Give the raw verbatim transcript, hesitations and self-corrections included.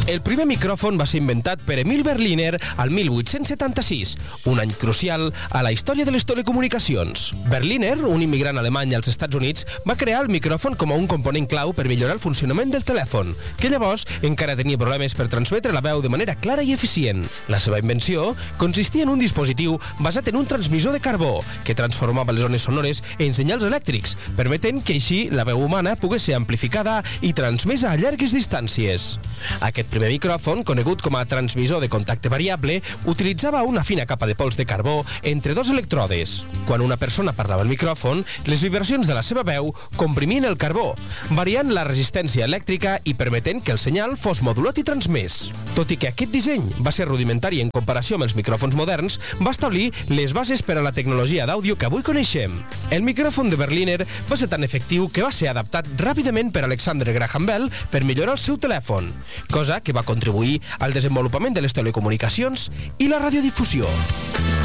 El primer micròfon va ser inventat per Emil Berliner al mil vuit-cents setanta-sis, un any crucial a la història de les telecomunicacions. Berliner, un immigrant alemany als Estats Units, va crear el micròfon com a un component clau per millorar el funcionament del telèfon, que llavors encara tenia problemes per transmetre la veu de manera clara i eficient. La seva invenció consistia en un dispositiu basat en un transmissor de carbó que transformava les ones sonores en senyals elèctrics, permetent que així la veu humana pogués ser amplificada i transmesa a llargues distàncies. Aquest primer micròfon, conegut com a transmissor de contacte variable, utilitzava una fina capa de pols de carbó entre dos electrodes. Quan una persona parlava al micròfon, les vibracions de la seva veu comprimien el carbó, variant la resistència elèctrica i permetent que el senyal fos modulat i transmès. Tot i que aquest disseny va ser rudimentari en comparació amb els micròfons moderns, va establir les bases per a la tecnologia d'àudio que avui coneixem. El micròfon de Berliner va ser tan efectiu que va ser adaptat ràpidament per Alexander Graham Bell per millorar el seu telèfon, cosa que va contribuir al desenvolupament de les telecomunicacions i la radiodifusió.